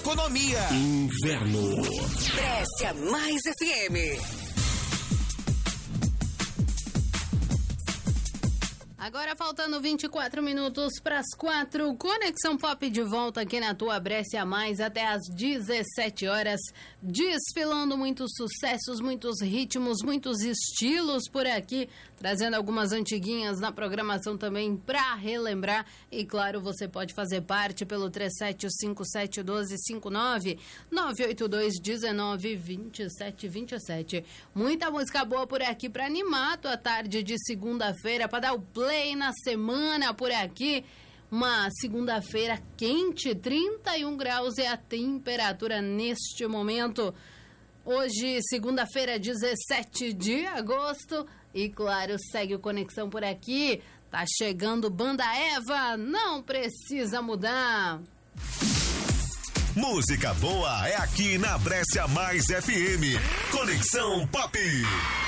economia. Inverno. Brescia Mais FM. Agora faltando 24 minutos para as 4, Conexão Pop de volta aqui na tua Brescia Mais até às 17 horas, desfilando muitos sucessos, muitos ritmos, muitos estilos por aqui, trazendo algumas antiguinhas na programação também para relembrar. E claro, você pode fazer parte pelo 37571259, 982192727. Muita música boa por aqui para animar a tua tarde de segunda-feira, para dar o play na semana por aqui. Uma segunda-feira quente, 31 graus é a temperatura neste momento. Hoje, segunda-feira, 17 de agosto. E claro, segue o Conexão por aqui. Tá chegando Banda Eva, não precisa mudar. Música boa é aqui na Brescia Mais FM. Conexão Pop.